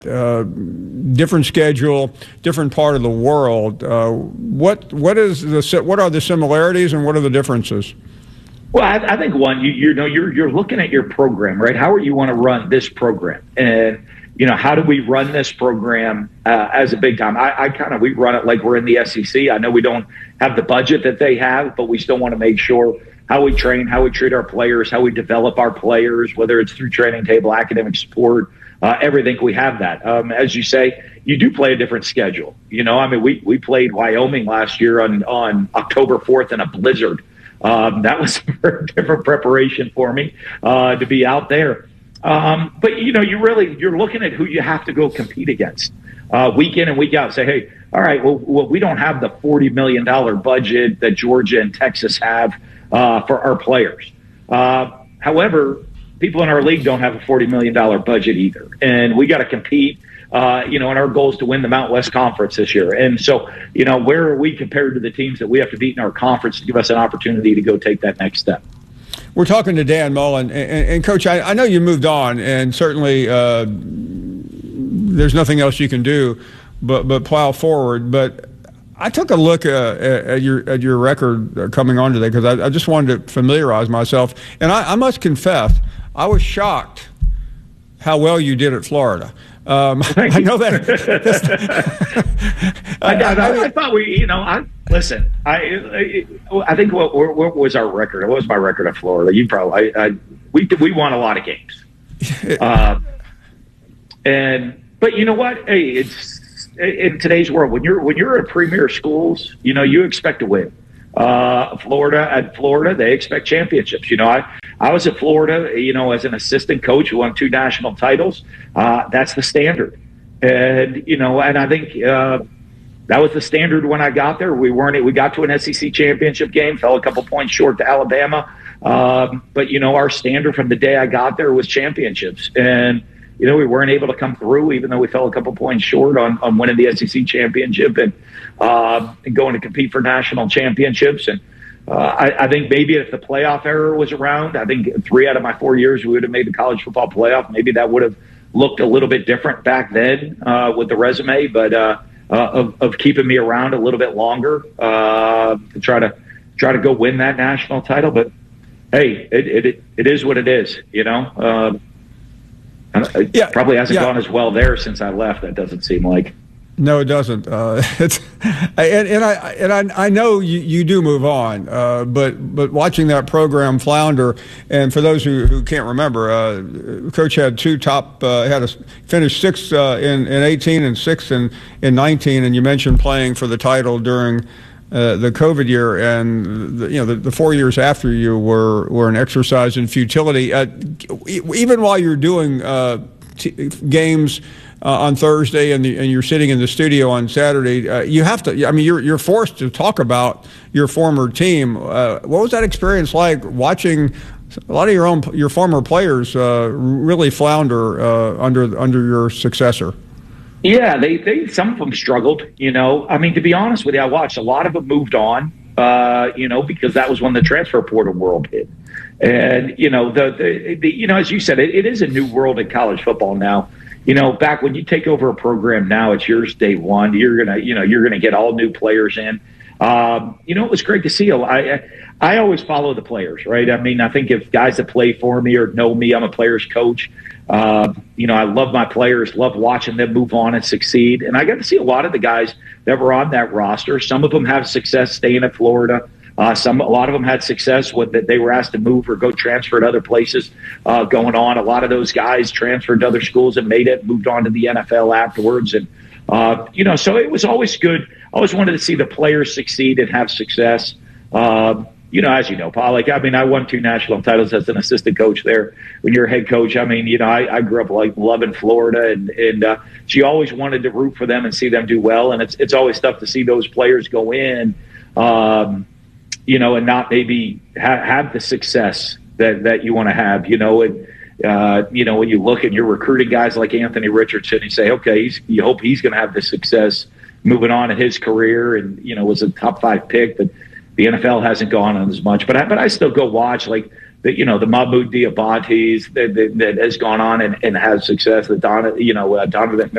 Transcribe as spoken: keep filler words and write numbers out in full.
uh, different schedule, different part of the world. Uh, what what is the what are the similarities and what are the differences? Well, I, I think one, you, you know, you're you're looking at your program, right? How are you want to run this program, and you know, how do we run this program uh, as a big time? I, I kind of we run it like we're in the S E C. I know we don't have the budget that they have, but we still want to make sure how we train, how we treat our players, how we develop our players, whether it's through training table, academic support, uh, everything. We have that. Um, as you say, you do play a different schedule. You know, I mean, we we played Wyoming last year on on October fourth in a blizzard. Um, that was a very different preparation for me uh, to be out there. Um, but, you know, you really, you're looking at who you have to go compete against uh, week in and week out. Say, hey, all right, well, well we don't have the forty million dollars budget that Georgia and Texas have uh, for our players. Uh, however, people in our league don't have a forty million dollars budget either. And we got to compete. Uh, you know, and our goal is to win the Mountain West Conference this year. And so, you know, where are we compared to the teams that we have to beat in our conference to give us an opportunity to go take that next step? We're talking to Dan Mullen. And, and Coach, I, I know you moved on, and certainly uh, there's nothing else you can do but, but plow forward. But I took a look uh, at your at your record coming on today because I, I just wanted to familiarize myself. And I, I must confess, I was shocked how well you did at Florida. Um, I know that. I, I, I, I thought we, you know, I listen. I, I, I think what, what was our record? What was my record at Florida? You probably, I, I we we won a lot of games. Uh, and but you know what? Hey, it's in today's world when you're when you're at premier schools, you know, you expect to win. Uh, Florida at Florida, they expect championships. You know, I, I was at Florida, you know, as an assistant coach who won two national titles. Uh, that's the standard. And, you know, and I think, uh, that was the standard when I got there. We weren't, we got to an S E C championship game, fell a couple points short to Alabama. Um, but you know, our standard from the day I got there was championships. And, you know, we weren't able to come through, even though we fell a couple points short on, on winning the S E C championship and, uh, and going to compete for national championships. And uh, I, I think maybe if the playoff era was around, I think three out of my four years we would have made the college football playoff. Maybe that would have looked a little bit different back then uh, with the resume, but uh, uh, of, of keeping me around a little bit longer uh, to try to try to go win that national title. But hey, it it, it is what it is, you know. Uh, It yeah, probably hasn't yeah. gone as well there since I left. That doesn't seem like. No, it doesn't. Uh, it's, and, and I and I, I know you, you do move on, uh, but but watching that program flounder, and for those who, who can't remember, uh, Coach had two top uh, had a finished sixth uh, in in eighteen and sixth in in nineteen, and you mentioned playing for the title during. Uh, the COVID year, and the, you know the, the four years after you were were an exercise in futility. Uh, even while you're doing uh, t- games uh, on Thursday and, the, and you're sitting in the studio on Saturday, uh, you have to. I mean, you're you're forced to talk about your former team. Uh, what was that experience like watching a lot of your own your former players uh, really flounder uh, under under your successor? Yeah, they, they some of them struggled, you know. I mean, to be honest with you, I watched a lot of them moved on, uh, you know, because that was when the transfer portal world hit. And, you know, the, the, the you know, as you said, it, it is a new world in college football now. You know, back when you take over a program now, it's yours day one. You're going to, you know, you're going to get all new players in. Um, you know, it was great to see. I, I I always follow the players, right? I mean, I think if guys that play for me or know me, I'm a player's coach. Uh, you know, I love my players, love watching them move on and succeed. And I got to see a lot of the guys that were on that roster. Some of them have success staying at Florida. Uh, some, a lot of them had success with that they were asked to move or go transfer to other places uh, going on. A lot of those guys transferred to other schools and made it, moved on to the N F L afterwards. And, uh, you know, so it was always good. I always wanted to see the players succeed and have success. Um, You know, as you know, Paul, like, I mean, I won two national titles as an assistant coach there. When you're a head coach, I mean, you know, I, I grew up like loving Florida, and, and uh, she always wanted to root for them and see them do well. And it's it's always tough to see those players go in, um, you know, and not maybe ha- have the success that, that you want to have, you know. And, uh, you know, when you look and you're recruiting guys like Anthony Richardson, you say, okay, he's, you hope he's going to have the success moving on in his career, and, you know, was a top five pick, but the N F L hasn't gone on as much, but I, but I still go watch. Like that, you know, the Mahmoud Diabantes that, that, that has gone on and, and has success, the Don, you know, uh, Donovan